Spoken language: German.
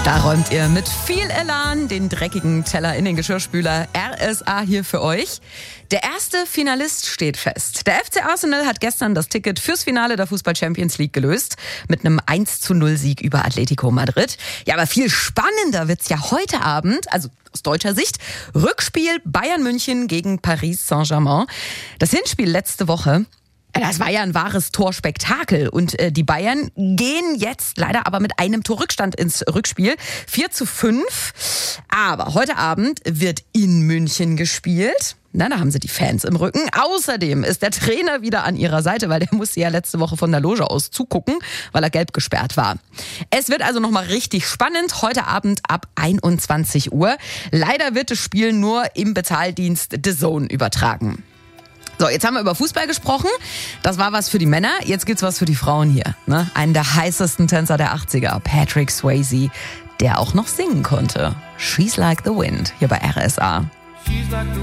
Da räumt ihr mit viel Elan den dreckigen Teller in den Geschirrspüler. RSA hier für euch. Der erste Finalist steht fest. Der FC Arsenal hat gestern das Ticket fürs Finale der Fußball-Champions League gelöst. Mit einem 1:0-Sieg über Atletico Madrid. Ja, aber viel spannender wird's ja heute Abend, also aus deutscher Sicht, Rückspiel Bayern München gegen Paris Saint-Germain. Das Hinspiel letzte Woche, das war ja ein wahres Torspektakel und die Bayern gehen jetzt leider aber mit einem Torrückstand ins Rückspiel. 4:5. Aber heute Abend wird in München gespielt. Na, da haben sie die Fans im Rücken. Außerdem ist der Trainer wieder an ihrer Seite, weil der musste ja letzte Woche von der Loge aus zugucken, weil er gelb gesperrt war. Es wird also nochmal richtig spannend. Heute Abend ab 21 Uhr. Leider wird das Spiel nur im Bezahldienst DAZN übertragen. So, jetzt haben wir über Fußball gesprochen. Das war was für die Männer. Jetzt gibt's was für die Frauen hier. Ne? Einen der heißesten Tänzer der 80er, Patrick Swayze, der auch noch singen konnte. She's Like the Wind, hier bei RSA. She's like the